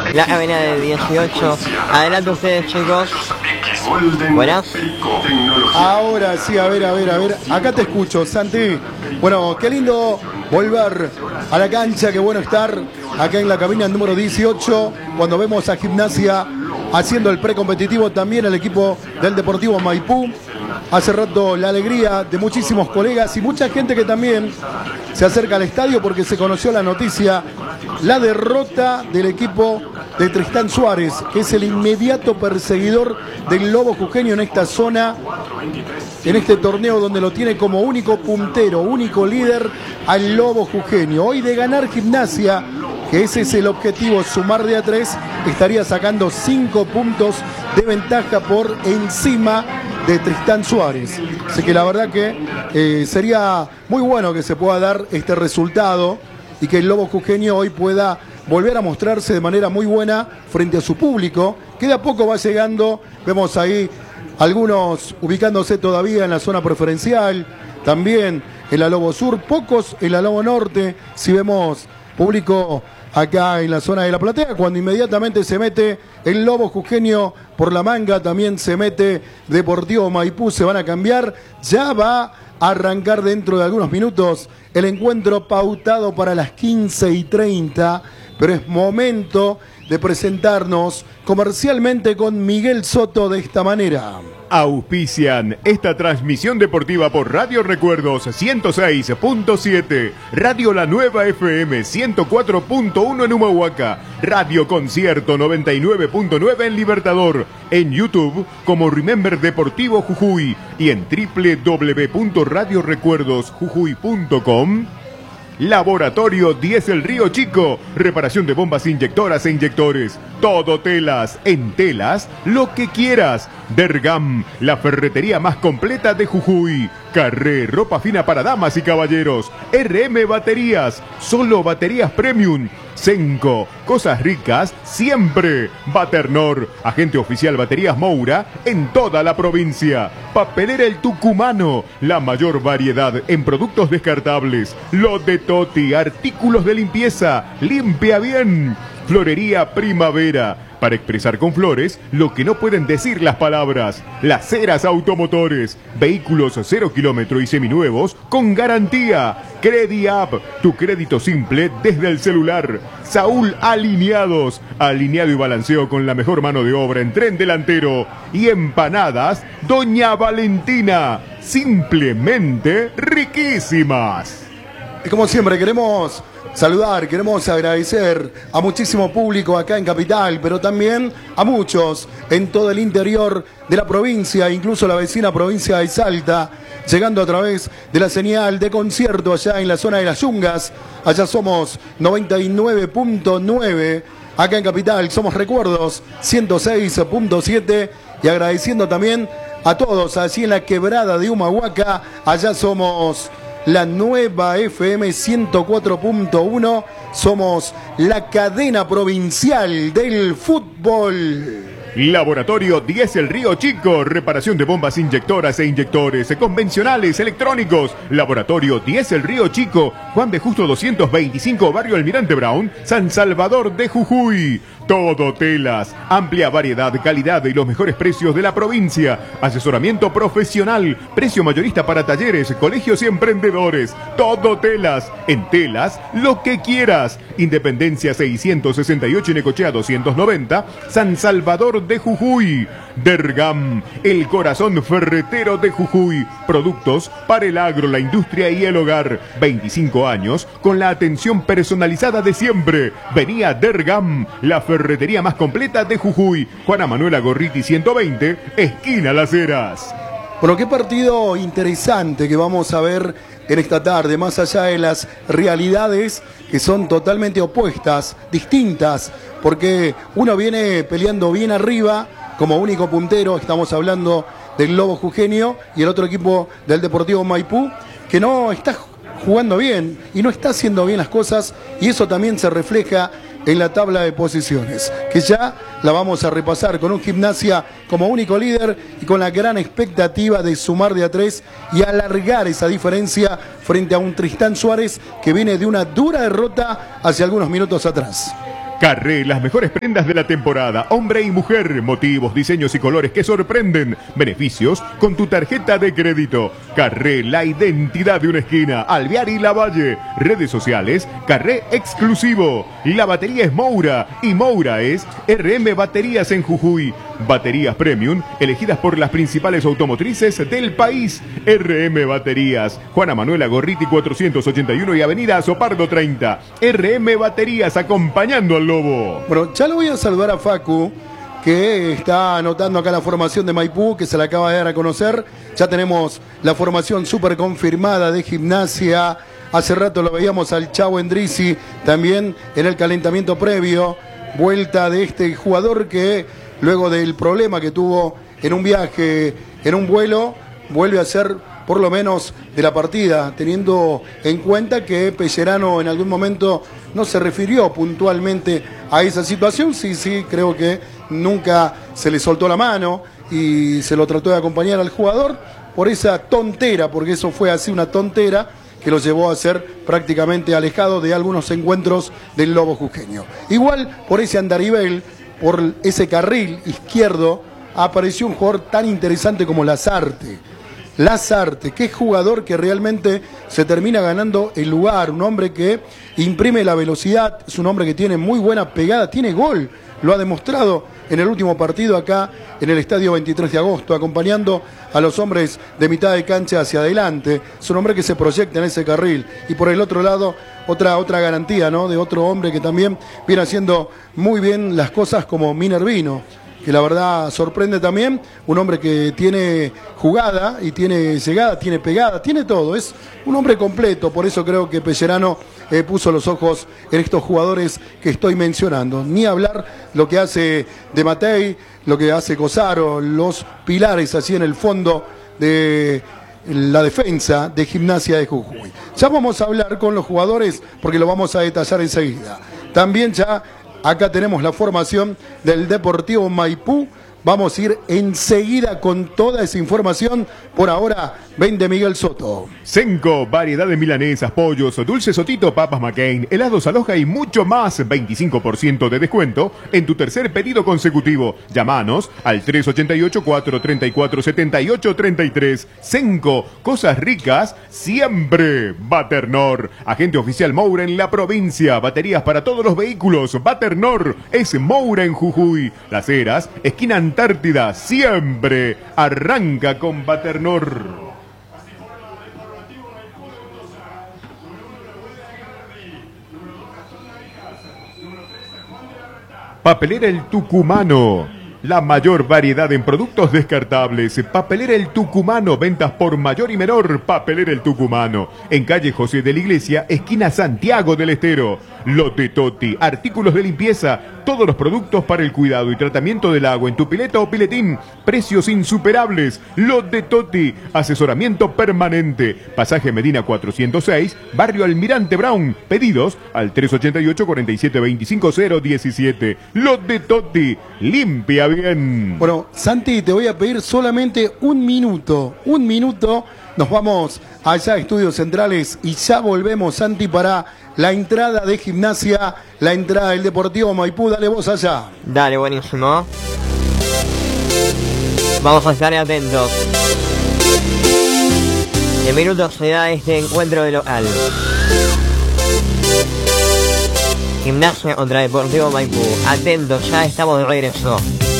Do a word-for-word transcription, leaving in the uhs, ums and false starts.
la cabina de dieciocho. Adelante ustedes, chicos. Buenas. Ahora sí, a ver, a ver, a ver. Acá te escucho, Santi. Bueno, qué lindo volver a la cancha, qué bueno estar acá en la cabina número dieciocho, cuando vemos a Gimnasia haciendo el precompetitivo, también el equipo del Deportivo Maipú. Hace rato la alegría de muchísimos colegas y mucha gente que también se acerca al estadio porque se conoció la noticia, la derrota del equipo de Tristán Suárez, que es el inmediato perseguidor del Lobo Jujeño en esta zona, en este torneo donde lo tiene como único puntero, único líder al Lobo Jujeño. Hoy de ganar Gimnasia, que ese es el objetivo, sumar de a tres, estaría sacando cinco puntos de ventaja por encima de Tristán Suárez. Así que la verdad que eh, sería muy bueno que se pueda dar este resultado y que el Lobo Jujeño hoy pueda volver a mostrarse de manera muy buena frente a su público, que de a poco va llegando. Vemos ahí algunos ubicándose todavía en la zona preferencial, también en la Lobo Sur, pocos en la Lobo Norte. Si vemos público acá en la zona de la platea, cuando inmediatamente se mete el Lobo Jujeño por la manga, también se mete Deportivo Maipú, se van a cambiar, ya va a arrancar dentro de algunos minutos el encuentro pautado para las quince y treinta, pero es momento de presentarnos comercialmente con Miguel Soto de esta manera. Auspician esta transmisión deportiva por Radio Recuerdos ciento seis punto siete, Radio La Nueva F M ciento cuatro punto uno en Humahuaca, Radio Concierto noventa y nueve punto nueve en Libertador, en YouTube como Remember Deportivo Jujuy y en doble u doble u doble u punto radio recuerdos jujuy punto com. Laboratorio diez El Río Chico, reparación de bombas inyectoras e inyectores, todo telas, en telas, lo que quieras. Dergam, la ferretería más completa de Jujuy. Carré, ropa fina para damas y caballeros. R M Baterías, solo baterías premium. Senco, cosas ricas siempre. Baternor, agente oficial Baterías Moura en toda la provincia. Papelera El Tucumano, la mayor variedad en productos descartables. Lo de Toti, artículos de limpieza, limpia bien. Florería Primavera, para expresar con flores lo que no pueden decir las palabras. Las Ceras Automotores, vehículos cero kilómetro y seminuevos con garantía. CrediApp, tu crédito simple desde el celular. Saúl Alineados, alineado y balanceo con la mejor mano de obra en tren delantero. Y empanadas Doña Valentina, simplemente riquísimas. Y como siempre queremos saludar, queremos agradecer a muchísimo público acá en Capital, pero también a muchos en todo el interior de la provincia, incluso la vecina provincia de Salta, llegando a través de la señal de concierto allá en la zona de las Yungas. Allá somos noventa y nueve punto nueve, acá en Capital somos Recuerdos ciento seis punto siete, y agradeciendo también a todos allí en la quebrada de Humahuaca, allá somos La Nueva F M ciento cuatro punto uno, somos la cadena provincial del fútbol. Laboratorio diez El Río Chico, reparación de bombas inyectoras e inyectores convencionales, electrónicos. Laboratorio diez El Río Chico, Juan de Justo doscientos veinticinco, Barrio Almirante Brown, San Salvador de Jujuy. Todo telas, amplia variedad, calidad y los mejores precios de la provincia. Asesoramiento profesional, precio mayorista para talleres, colegios y emprendedores. Todo telas, en telas, lo que quieras. Independencia seiscientos sesenta y ocho, Necochea doscientos noventa, San Salvador de Jujuy. Dergam, el corazón ferretero de Jujuy. Productos para el agro, la industria y el hogar. veinticinco años con la atención personalizada de siempre. Venía Dergam, la ferretería más completa de Jujuy. Juana Manuela Gorriti ciento veinte, esquina Las Heras. Bueno, qué partido interesante que vamos a ver en esta tarde, más allá de las realidades que son totalmente opuestas, distintas, porque uno viene peleando bien arriba como único puntero, estamos hablando del Lobo Jujeño, y el otro equipo del Deportivo Maipú, que no está jugando bien y no está haciendo bien las cosas, y eso también se refleja en la tabla de posiciones, que ya la vamos a repasar con un Gimnasia como único líder y con la gran expectativa de sumar de a tres y alargar esa diferencia frente a un Tristán Suárez que viene de una dura derrota hace algunos minutos atrás. Carré, las mejores prendas de la temporada, hombre y mujer, motivos, diseños y colores que sorprenden, beneficios con tu tarjeta de crédito. Carré, la identidad de una esquina, Alvear y Lavalle, redes sociales, Carré exclusivo. La batería es Moura y Moura es R M Baterías en Jujuy. Baterías premium, elegidas por las principales automotrices del país. R M Baterías, Juana Manuela Gorriti cuatrocientos ochenta y uno y Avenida Azopardo treinta. R M Baterías, acompañando al lobo. Bueno, ya lo voy a saludar a Facu, que está anotando acá la formación de Maipú, que se la acaba de dar a conocer. Ya tenemos la formación súper confirmada de Gimnasia. Hace rato lo veíamos al Chavo Endrizi, también en el calentamiento previo. Vuelta de este jugador que, luego del problema que tuvo en un viaje, en un vuelo, vuelve a ser por lo menos de la partida, teniendo en cuenta que Pellerano en algún momento no se refirió puntualmente a esa situación. Sí, sí, creo que nunca se le soltó la mano y se lo trató de acompañar al jugador por esa tontera, porque eso fue así, una tontera que lo llevó a ser prácticamente alejado de algunos encuentros del Lobo jujeño. Igual, por ese andarivel, por ese carril izquierdo, apareció un jugador tan interesante como Lazarte. Lazarte, que es jugador que realmente se termina ganando el lugar, un hombre que imprime la velocidad, es un hombre que tiene muy buena pegada, tiene gol, lo ha demostrado en el último partido acá en el estadio veintitrés de agosto, acompañando a los hombres de mitad de cancha hacia adelante. Es un hombre que se proyecta en ese carril. Y por el otro lado, otra, otra garantía, ¿no?, de otro hombre que también viene haciendo muy bien las cosas, como Minervino, que la verdad sorprende también, un hombre que tiene jugada y tiene llegada, tiene pegada, tiene todo, es un hombre completo. Por eso creo que Pellerano eh, puso los ojos en estos jugadores que estoy mencionando. Ni hablar lo que hace De Matei, lo que hace Cosaro, los pilares así en el fondo de la defensa de Gimnasia de Jujuy. Ya vamos a hablar con los jugadores porque lo vamos a detallar enseguida. También ya acá tenemos la formación del Deportivo Maipú. Vamos a ir enseguida con toda esa información. Por ahora, vende Miguel Soto. Senco, variedad de milanesas, pollos, dulce Sotito, papas McCain, helados Aloha y mucho más. veinticinco por ciento de descuento en tu tercer pedido consecutivo. Llámanos al tres ocho ocho, cuatro tres cuatro, siete ocho tres tres. Senco, cosas ricas siempre. Baternor, agente oficial Moura en la provincia. Baterías para todos los vehículos. Baternor es Moura en Jujuy. Las Heras, esquina Antártida, siempre arranca con Baternor. Papelera El Tucumano, la mayor variedad en productos descartables. Papelera El Tucumano, ventas por mayor y menor. Papelera El Tucumano, en calle José de la Iglesia, esquina Santiago del Estero. Lote Toti, artículos de limpieza, todos los productos para el cuidado y tratamiento del agua en tu pileta o piletín. Precios insuperables. Lote Toti, asesoramiento permanente. Pasaje Medina cuatrocientos seis, Barrio Almirante Brown. Pedidos al tres ocho ocho, cuatro siete dos cinco cero uno siete. Lote Toti, limpia bien. Bueno, Santi, te voy a pedir solamente un minuto, un minuto. Nos vamos allá a Estudios Centrales y ya volvemos, Santi, para la entrada de Gimnasia, la entrada del Deportivo Maipú. Dale vos allá. Dale, buenísimo. Vamos a estar atentos. En minutos se da este encuentro de local. Gimnasia contra Deportivo Maipú. Atentos, ya estamos de regreso.